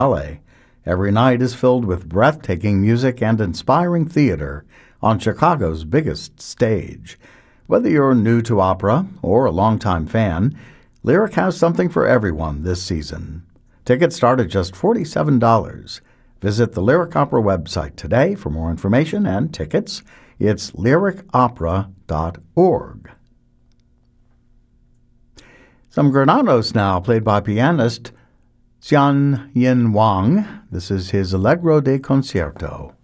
Ballet. Every night is filled with breathtaking music and inspiring theater on Chicago's biggest stage. Whether you're new to opera or a longtime fan, Lyric has something for everyone this season. Tickets start at just $47. Visit the Lyric Opera website today for more information and tickets. It's lyricopera.org. Some Granados now, played by pianist Xian Yin Wang. This is his Allegro de Concierto.